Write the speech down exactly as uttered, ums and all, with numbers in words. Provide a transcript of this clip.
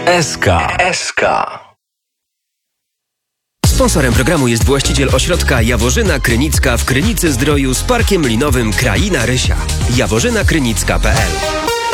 S K. S K. Sponsorem programu jest właściciel ośrodka Jaworzyna Krynicka w Krynicy Zdroju z parkiem linowym Kraina Rysia. jaworzyna krynicka kropka p l